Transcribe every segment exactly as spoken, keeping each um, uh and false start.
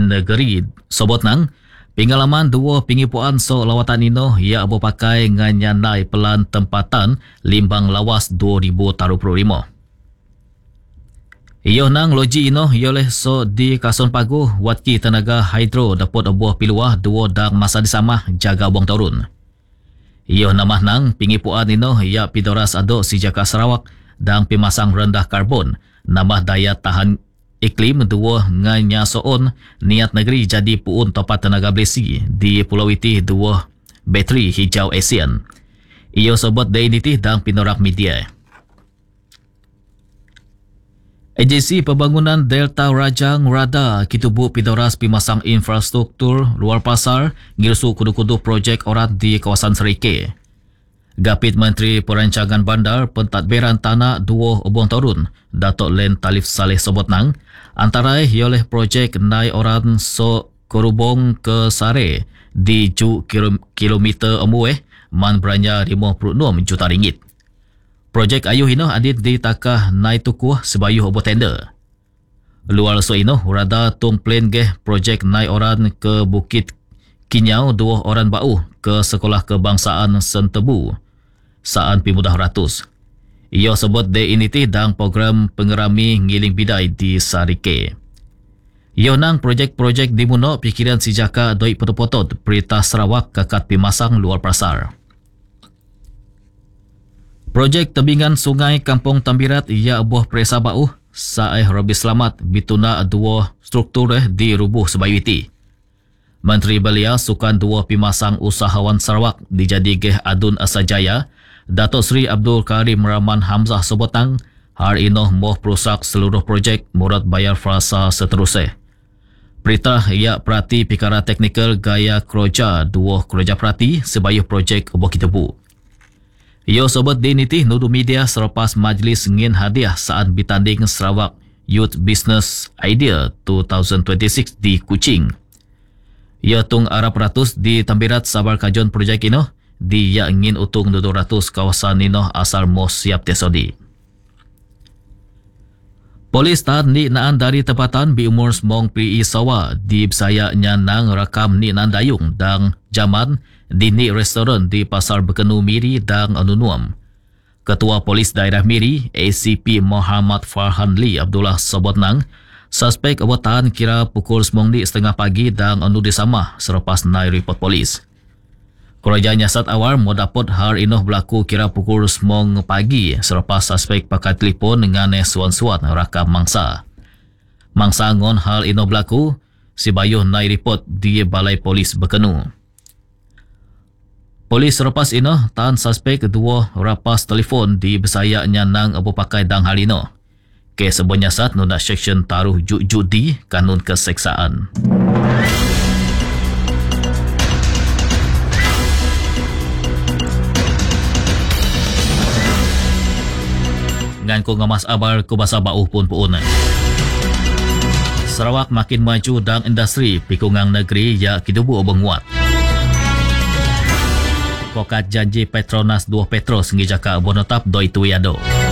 negeri Sobot nang pengalaman dua pengipuan so lawatan ino ia berpakai nganyanai pelan tempatan limbang lawas dua ribu dua puluh lima. Iyo nang loji ino ioleh so di Kason Pagu watki tenaga hidro dapat obuah piluah dua dang masa disamah jaga buang turun. Iyo namah nang pengipuan ino ia pidoras ado si Jaka Sarawak dan pemasang rendah karbon nambah daya tahan iklim dua nganya soon niat negeri jadi puun topat tenaga besi di pulau itu dua bateri hijau ASEAN. Iyo sebut dainiti dan pinorak media. Agensi Pembangunan Delta Rajang Rada kitubu pidoras pemasang infrastruktur luar pasar ngirsu kudu-kudu projek orang di kawasan Serike. Gapit Menteri Perancangan Bandar Pentadbiran Tanah dua Obong Torun Datuk Len Talif Saleh sebut nang antara oleh projek nai orang so Korubong ke Sare di ju kilometer emueh man beranya lima puluh enam juta ringgit. Projek ayuh ino adit di takah nai tukuh sebayuh obo tender. Luar so ino rada tung plan geh projek nai orang ke Bukit Kinyau dua orang bau ke Sekolah Kebangsaan Sentebu Saan Pemudah Ratus. Ia sebut de initi dan program pengerami ngiling bidai di Sarike. Ia nang projek-projek dimuno pikiran si Jaka doi potot Perintah Sarawak kekat pemasang luar pasar. Projek tebingan sungai Kampung Tambirat ia buah presa bau saeh Robi Selamat bituna dua struktur di rubuh sebayu iti. Menteri Belia sukan dua pemasang usahawan Sarawak dijadi geh Adun Asajaya Datuk Seri Abdul Karim Rahman Hamzah sebutang har inoh moh perusak seluruh projek murad bayar frasa seterusnya. Perintah ia perhati pikara teknikal gaya keroja dua keroja perhati sebayuh projek obo kitebu. Ia sebut diniti nudu media selepas majlis ngin hadiah saat bitanding Sarawak Youth Business Idea dua ribu dua puluh enam di Kuching. Ia tung arap ratus di Tambirat sabar kajon projek ino di ia ingin utung dua ratus kawasan ino asal mos siap tesodi. Polis tahan ni naan dari tempatan bi umur semong P I Sawa di Besaya nyanang rakam ni naan dayung dan jaman di ni restoran di Pasar Bekenu Miri dan Anunuam. Ketua Polis Daerah Miri A C P Muhammad Farhan Lee Abdullah sebut nang suspek awatan kira pukul semong di setengah pagi dan anu disamah selepas naik report polis. Kerajaan nyasat awal mau dapat har inoh berlaku kira pukul semong pagi selepas suspek pakai telefon dengan suan-suan rakam mangsa. Mangsa ngon hal inoh berlaku, si bayuh naik report di Balai Polis Bekenu. Polis selepas inoh tahan suspek dua rapas telefon di Besaya nyanang abu pakai dang hal inoh. Ke sebuah nyasat nunda seksyen taruh judi kanun keseksaan. Ngan ko ngamas abar ko basa bauh pun puun. Sarawak makin maju dalam industri pikungang negeri ya kidubu obenguat. Pokat janji Petronas dua Petros ngijaka bonotap doi tuiado.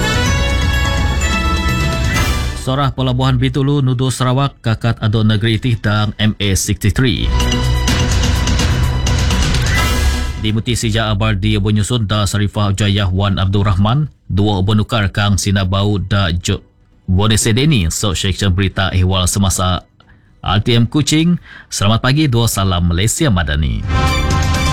Sorah Pelabuhan Bitulu nuduh Sarawak kakat ado negeri tih dan M A enam puluh tiga. Dimuti sija abar di Bonyusun da Sarifah Jayah Wan Abdul Rahman, dua bonukar kang sinabau da Jo Bonesedeni so seksyen berita ihwal semasa R T M Kuching. Selamat pagi, dua salam Malaysia Madani.